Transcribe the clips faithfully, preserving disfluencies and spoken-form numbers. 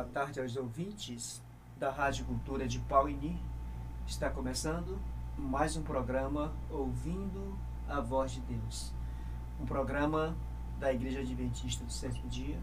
tarde aos ouvintes da Rádio Cultura de Pauini. Está começando mais um programa Ouvindo a Voz de Deus. Um programa da Igreja Adventista do Sétimo Dia.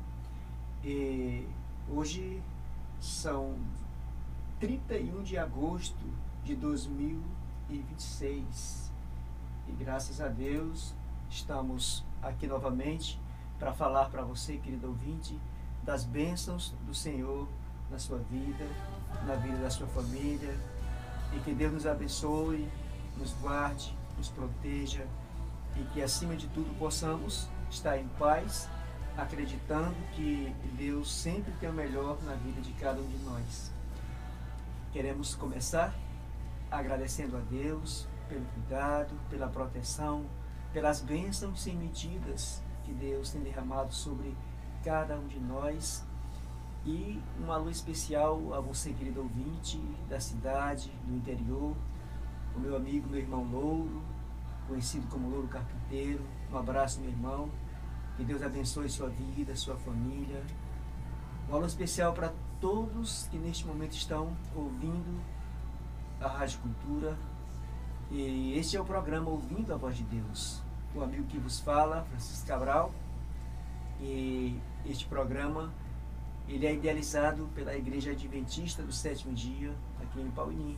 E hoje são trinta e um de agosto de dois mil e vinte e seis. E graças a Deus estamos aqui novamente para falar para você, querido ouvinte, das bênçãos do Senhor na sua vida, na vida da sua família, e que Deus nos abençoe, nos guarde, nos proteja, e que acima de tudo possamos estar em paz, acreditando que Deus sempre tem o melhor na vida de cada um de nós. Queremos começar agradecendo a Deus pelo cuidado, pela proteção, pelas bênçãos sem medidas que Deus tem derramado sobre cada um de nós, e uma alô especial a você, querido ouvinte da cidade, do interior, o meu amigo, meu irmão Louro, conhecido como Louro Carpinteiro. Um abraço, meu irmão, que Deus abençoe sua vida, sua família. Um alô especial para todos que neste momento estão ouvindo a Rádio Cultura, e este é o programa Ouvindo a Voz de Deus. O amigo que vos fala, Francisco Cabral. E este programa ele é idealizado pela Igreja Adventista do Sétimo Dia, aqui em Pauini.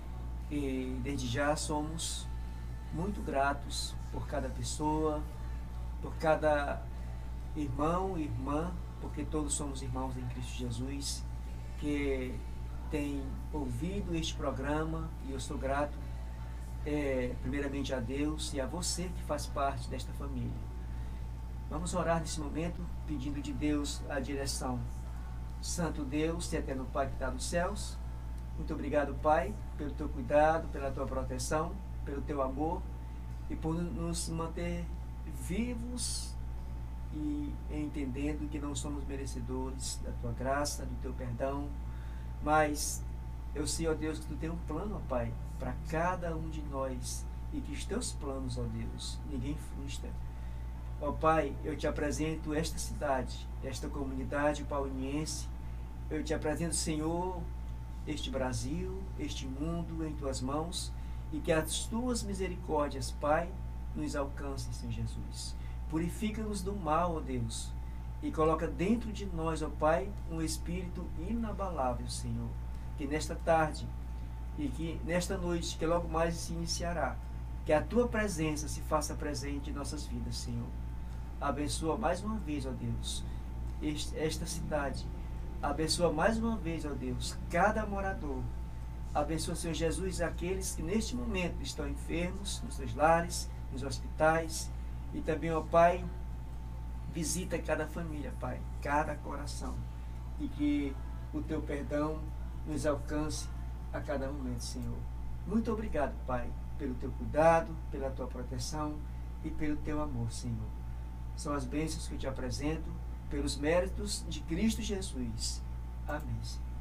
E desde já somos muito gratos por cada pessoa, por cada irmão e irmã, porque todos somos irmãos em Cristo Jesus, que tem ouvido este programa, e eu sou grato é, primeiramente a Deus e a você que faz parte desta família. Vamos orar nesse momento, pedindo de Deus a direção. Santo Deus e eterno Pai que está nos céus, muito obrigado, Pai, pelo teu cuidado, pela tua proteção, pelo teu amor, e por nos manter vivos e entendendo que não somos merecedores da tua graça, do teu perdão, mas eu sei, ó Deus, que tu tem um plano, ó Pai, para cada um de nós, e que os teus planos, ó Deus, ninguém frustra. Ó Pai, eu te apresento esta cidade, esta comunidade pauiniense. Eu te apresento, Senhor, este Brasil, este mundo em tuas mãos, e que as tuas misericórdias, Pai, nos alcancem, Senhor Jesus. Purifica-nos do mal, ó Deus, e coloca dentro de nós, ó Pai, um espírito inabalável, Senhor, que nesta tarde e que nesta noite, que logo mais se iniciará, que a tua presença se faça presente em nossas vidas, Senhor. Abençoa mais uma vez, ó Deus, esta cidade. Abençoa mais uma vez, ó Deus, cada morador. Abençoa, Senhor Jesus, aqueles que neste momento estão enfermos, nos seus lares, nos hospitais. E também, ó Pai, visita cada família, Pai, cada coração. E que o teu perdão nos alcance a cada momento, Senhor. Muito obrigado, Pai, pelo teu cuidado, pela tua proteção e pelo teu amor, Senhor. São as bênçãos que eu te apresento, pelos méritos de Cristo Jesus. Amém.